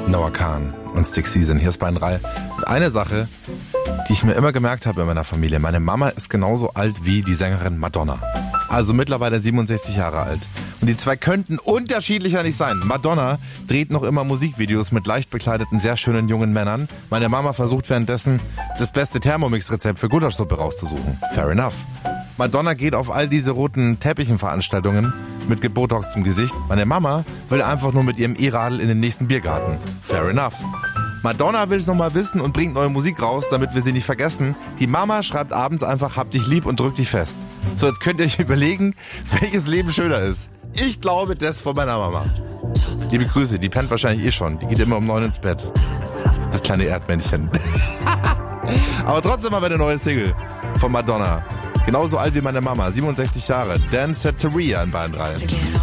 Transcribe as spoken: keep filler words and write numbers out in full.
Noah Kahan und Stick Season. Hier ist Bayern drei. Und eine Sache, die ich mir immer gemerkt habe in meiner Familie. Meine Mama ist genauso alt wie die Sängerin Madonna. Also mittlerweile siebenundsechzig Jahre alt. Und die zwei könnten unterschiedlicher nicht sein. Madonna dreht noch immer Musikvideos mit leicht bekleideten, sehr schönen jungen Männern. Meine Mama versucht währenddessen, das beste Thermomix-Rezept für Gulaschsuppe rauszusuchen. Fair enough. Madonna geht auf all diese roten Teppichenveranstaltungen mit gebotoxtem Gesicht. Meine Mama will einfach nur mit ihrem E-Radl in den nächsten Biergarten. Fair enough. Madonna will es nochmal wissen und bringt neue Musik raus, damit wir sie nicht vergessen. Die Mama schreibt abends einfach, hab dich lieb und drück dich fest. So, jetzt könnt ihr euch überlegen, welches Leben schöner ist. Ich glaube, das von meiner Mama. Liebe Grüße, die pennt wahrscheinlich eh schon. Die geht immer um neun ins Bett. Das kleine Erdmännchen. Aber trotzdem mal eine neue Single von Madonna. Genauso alt wie meine Mama, siebenundsechzig Jahre. Dan Setteria in Bayern drei.